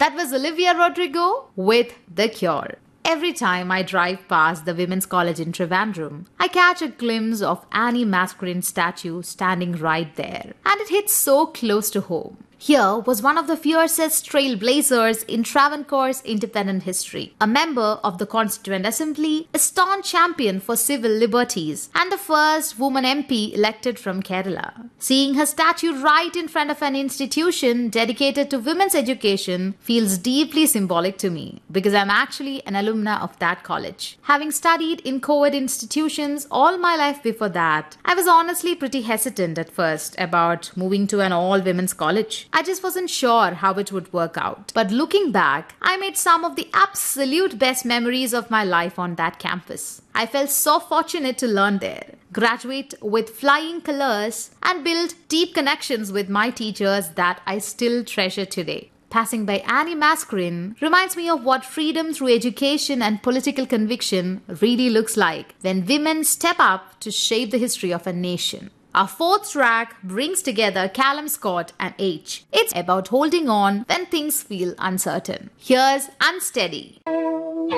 That was Olivia Rodrigo with The Cure. Every time I drive past the Women's College in Trivandrum, I catch a glimpse of Annie Mascaren's statue standing right there, and it hits so close to home. Here was one of the fiercest trailblazers in Travancore's independent history, a member of the Constituent Assembly, a staunch champion for civil liberties, and the first woman MP elected from Kerala. Seeing her statue right in front of an institution dedicated to women's education feels deeply symbolic to me, because I'm actually an alumna of that college. Having studied in co-ed institutions all my life before that, I was honestly pretty hesitant at first about moving to an all-women's college. I just wasn't sure how it would work out. But looking back, I made some of the absolute best memories of my life on that campus. I felt so fortunate to learn there, graduate with flying colors, and build deep connections with my teachers that I still treasure today. Passing by Annie Mascaren reminds me of what freedom through education and political conviction really looks like when women step up to shape the history of a nation. Our fourth track brings together Callum Scott and H. It's about holding on when things feel uncertain. Here's Unsteady.